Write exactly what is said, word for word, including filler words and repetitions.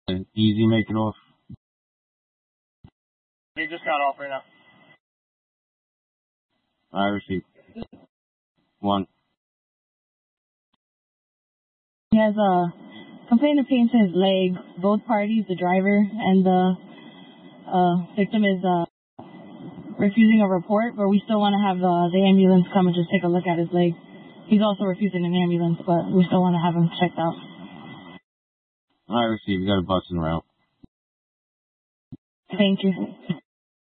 Easy, make it off. They just got off right now. I received. One. He has a complaint of pain to his leg. Both parties, the driver and the uh, victim, is uh, refusing a report, but we still want to have uh, the ambulance come and just take a look at his leg. He's also refusing an ambulance, but we still want to have him checked out. I received. You got a bus en route. Thank you.